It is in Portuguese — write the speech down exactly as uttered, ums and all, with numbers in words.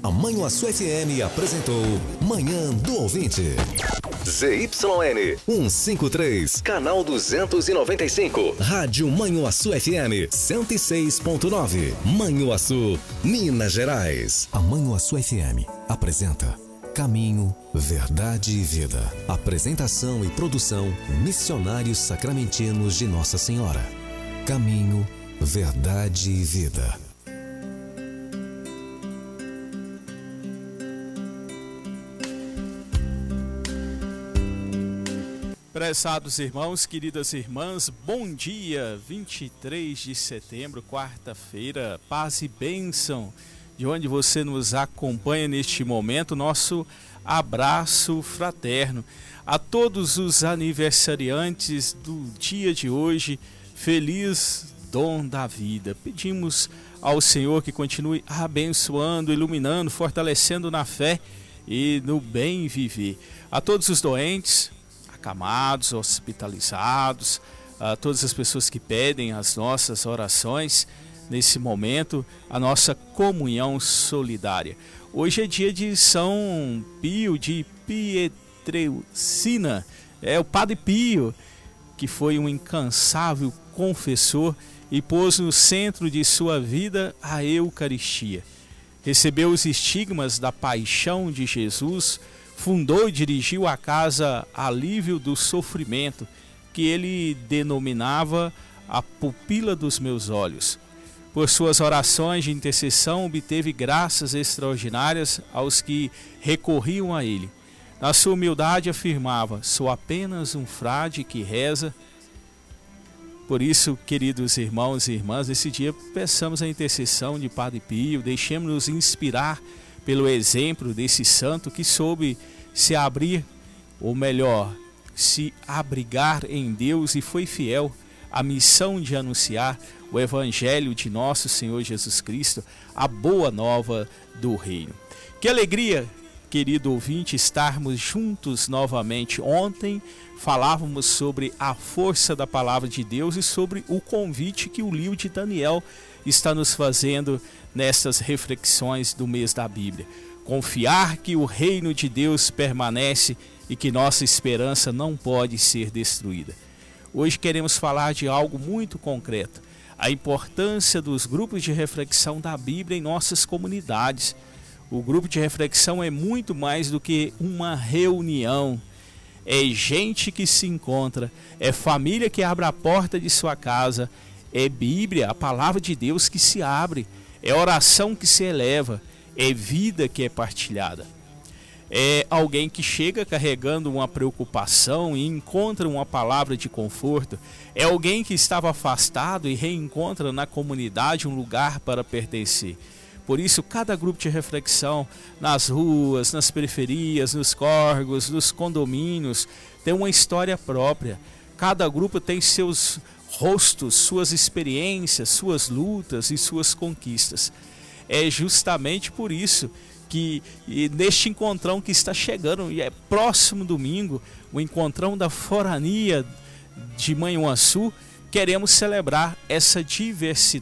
A Manhuaçu F M apresentou Manhã do Ouvinte. Z Y N cento e cinquenta e três, canal duzentos e noventa e cinco. Rádio Manhuaçu F M cento e seis ponto nove. Manhuaçu, Minas Gerais. A Manhuaçu F M apresenta Caminho, Verdade e Vida. Apresentação e produção Missionários Sacramentinos de Nossa Senhora. Caminho, Verdade e Vida. Prezados irmãos, queridas irmãs, bom dia, vinte e três de setembro, quarta-feira, paz e bênção, de onde você nos acompanha neste momento, nosso abraço fraterno. A todos os aniversariantes do dia de hoje, feliz dom da vida. Pedimos ao Senhor que continue abençoando, iluminando, fortalecendo na fé e no bem viver. A todos os doentes, acamados, hospitalizados, a todas as pessoas que pedem as nossas orações, nesse momento, a nossa comunhão solidária. Hoje é dia de São Pio de Pietrelcina, é o Padre Pio, que foi um incansável confessor e pôs no centro de sua vida a Eucaristia. Recebeu os estigmas da paixão de Jesus, fundou e dirigiu a casa Alívio do Sofrimento, que ele denominava a pupila dos meus olhos. Por suas orações de intercessão, obteve graças extraordinárias aos que recorriam a ele. Na sua humildade afirmava: sou apenas um frade que reza. Por isso, queridos irmãos e irmãs, nesse dia peçamos a intercessão de Padre Pio, deixemos-nos inspirar pelo exemplo desse santo que soube se abrir, ou melhor, se abrigar em Deus e foi fiel à missão de anunciar o Evangelho de nosso Senhor Jesus Cristo, a boa nova do reino. Que alegria, querido ouvinte, estarmos juntos novamente. Ontem falávamos sobre a força da palavra de Deus e sobre o convite que o livro de Daniel está nos fazendo nessas reflexões do mês da Bíblia. Confiar que o reino de Deus permanece e que nossa esperança não pode ser destruída. Hoje queremos falar de algo muito concreto: a importância dos grupos de reflexão da Bíblia em nossas comunidades. O grupo de reflexão é muito mais do que uma reunião. É gente que se encontra, é família que abre a porta de sua casa, é Bíblia, a palavra de Deus que se abre, é oração que se eleva, é vida que é partilhada. É alguém que chega carregando uma preocupação e encontra uma palavra de conforto. É alguém que estava afastado e reencontra na comunidade um lugar para pertencer. Por isso, cada grupo de reflexão, nas ruas, nas periferias, nos córregos, nos condomínios, tem uma história própria. Cada grupo tem seus rostos, suas experiências, suas lutas e suas conquistas. É justamente por isso que neste encontrão que está chegando, e é próximo domingo, o encontrão da Forania de Manhuaçu, queremos celebrar essa diversidade